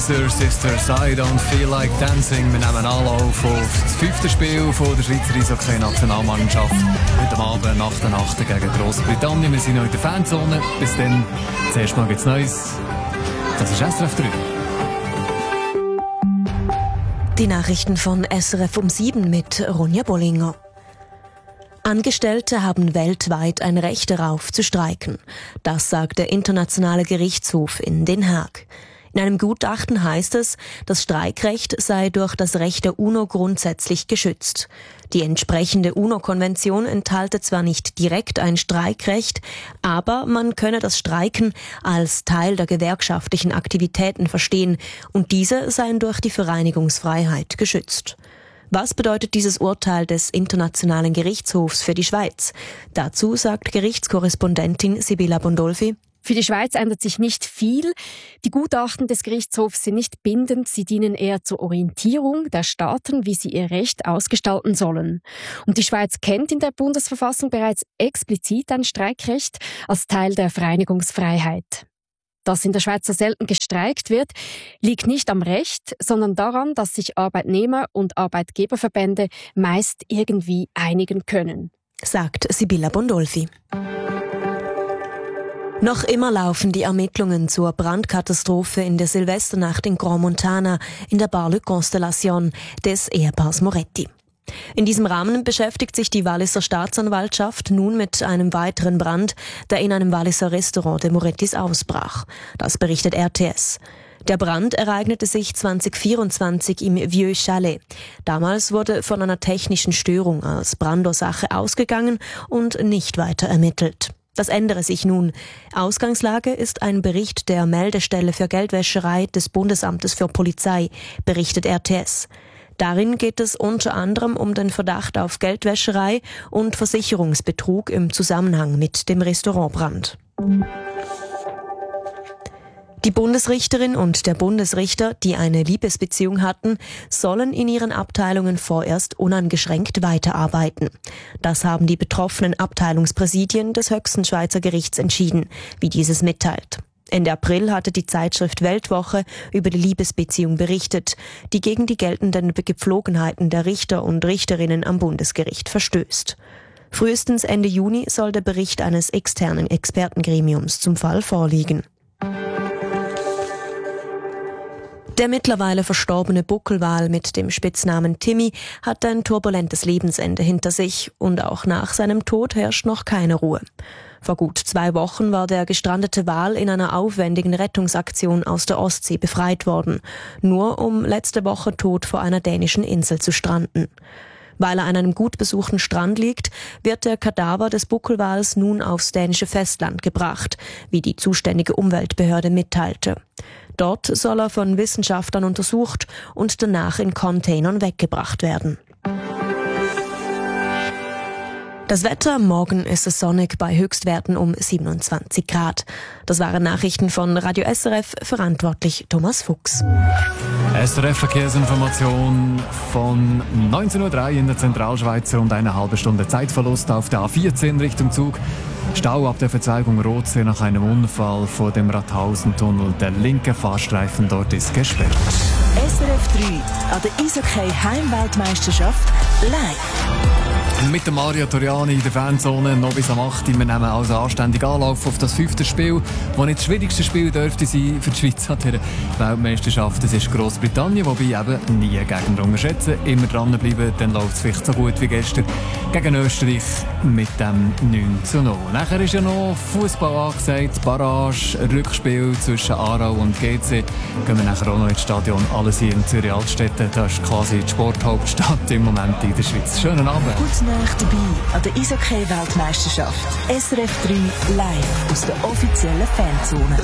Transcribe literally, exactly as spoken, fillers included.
Sister, Sisters, I don't feel like dancing. Wir nehmen Anlauf auf das fünfte Spiel von der Schweizer Eishockey-Nationalmannschaft. Heute Abend nach der Nacht gegen Großbritannien. Wir sind noch in der Fanzone. Bis dann, zuerst mal gibt's Neues. Das ist S R F drei. Die Nachrichten von S R F um sieben mit Ronja Bollinger. Angestellte haben weltweit ein Recht darauf zu streiken. Das sagt der Internationale Gerichtshof in Den Haag. In einem Gutachten heißt es, das Streikrecht sei durch das Recht der UNO grundsätzlich geschützt. Die entsprechende UNO-Konvention enthalte zwar nicht direkt ein Streikrecht, aber man könne das Streiken als Teil der gewerkschaftlichen Aktivitäten verstehen und diese seien durch die Vereinigungsfreiheit geschützt. Was bedeutet dieses Urteil des Internationalen Gerichtshofs für die Schweiz? Dazu sagt Gerichtskorrespondentin Sibylla Bondolfi: Für die Schweiz ändert sich nicht viel. Die Gutachten des Gerichtshofs sind nicht bindend. Sie dienen eher zur Orientierung der Staaten, wie sie ihr Recht ausgestalten sollen. Und die Schweiz kennt in der Bundesverfassung bereits explizit ein Streikrecht als Teil der Vereinigungsfreiheit. Dass in der Schweiz so selten gestreikt wird, liegt nicht am Recht, sondern daran, dass sich Arbeitnehmer- und Arbeitgeberverbände meist irgendwie einigen können, sagt Sibylla Bondolfi. Noch immer laufen die Ermittlungen zur Brandkatastrophe in der Silvesternacht in Grand Montana in der Bar Le Constellation des Ehepaars Moretti. In diesem Rahmen beschäftigt sich die Walliser Staatsanwaltschaft nun mit einem weiteren Brand, der in einem Walliser Restaurant der Morettis ausbrach. Das berichtet R T S. Der Brand ereignete sich zwanzig vierundzwanzig im Vieux Chalet. Damals wurde von einer technischen Störung als Brandursache ausgegangen und nicht weiter ermittelt. Das ändere sich nun. Ausgangslage ist ein Bericht der Meldestelle für Geldwäscherei des Bundesamtes für Polizei, berichtet R T S. Darin geht es unter anderem um den Verdacht auf Geldwäscherei und Versicherungsbetrug im Zusammenhang mit dem Restaurantbrand. Die Bundesrichterin und der Bundesrichter, die eine Liebesbeziehung hatten, sollen in ihren Abteilungen vorerst uneingeschränkt weiterarbeiten. Das haben die betroffenen Abteilungspräsidien des höchsten Schweizer Gerichts entschieden, wie dieses mitteilt. Ende April hatte die Zeitschrift Weltwoche über die Liebesbeziehung berichtet, die gegen die geltenden Gepflogenheiten der Richter und Richterinnen am Bundesgericht verstößt. Frühestens Ende Juni soll der Bericht eines externen Expertengremiums zum Fall vorliegen. Der mittlerweile verstorbene Buckelwal mit dem Spitznamen Timmy hat ein turbulentes Lebensende hinter sich und auch nach seinem Tod herrscht noch keine Ruhe. Vor gut zwei Wochen war der gestrandete Wal in einer aufwendigen Rettungsaktion aus der Ostsee befreit worden, nur um letzte Woche tot vor einer dänischen Insel zu stranden. Weil er an einem gut besuchten Strand liegt, wird der Kadaver des Buckelwals nun aufs dänische Festland gebracht, wie die zuständige Umweltbehörde mitteilte. Dort soll er von Wissenschaftlern untersucht und danach in Containern weggebracht werden. Das Wetter, morgen ist es sonnig bei Höchstwerten um siebenundzwanzig Grad. Das waren Nachrichten von Radio S R F, verantwortlich Thomas Fuchs. S R F Verkehrsinformation von neunzehn Uhr drei in der Zentralschweiz, rund eine halbe Stunde Zeitverlust auf der A vierzehn Richtung Zug. Stau ab der Verzweigung Rotsee nach einem Unfall vor dem Rathausentunnel. Der linke Fahrstreifen dort ist gesperrt. S R F drei an der Eishockey-Heimweltmeisterschaft live. Mit dem Mario Toriani in der Fanzone noch bis am acht. Wir nehmen also anständig Anlauf auf das fünfte Spiel, das nicht das schwierigste Spiel dürfte sein für die Schweiz an dieser Weltmeisterschaft. Das ist Großbritannien, wobei eben nie Gegner unterschätzen. Immer dranbleiben, dann läuft es vielleicht so gut wie gestern gegen Österreich mit dem neun zu null. Nachher ist ja noch Fußball angesagt, Barrage, Rückspiel zwischen Aarau und G C. Gehen wir nachher auch noch ins Stadion. Alles hier in Zürich Altstädte. Das ist quasi die Sporthauptstadt im Moment in der Schweiz. Schönen Abend. Nacht dabei an der Eishockey-Weltmeisterschaft. S R F drei live aus der offiziellen Fanzone.